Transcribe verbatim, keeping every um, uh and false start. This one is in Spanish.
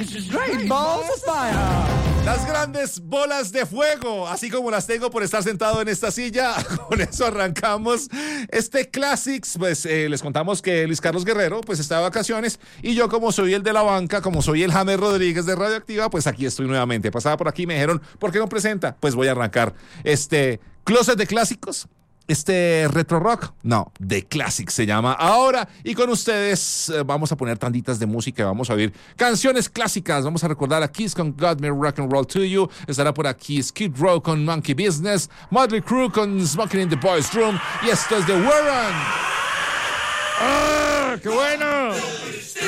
Great balls of fire. Las grandes bolas de fuego, así como las tengo por estar sentado en esta silla. Con eso arrancamos este Classics. Pues eh, les contamos que Luis Carlos Guerrero pues está de vacaciones y yo, como soy el de la banca, como soy el James Rodríguez de Radioactiva, pues aquí estoy nuevamente. Pasaba por aquí y me dijeron, ¿por qué no presenta? Pues voy a arrancar este Closet de Clásicos. Este retro rock, no, The Classic se llama ahora, y con ustedes eh, vamos a poner tanditas de música, vamos a oír canciones clásicas, vamos a recordar a Kiss con God May Rock and Roll to You, estará por aquí Skid Row con Monkey Business, Motley Crue con Smoking in the Boys Room, y esto es The Warren. ¡Ah, qué bueno!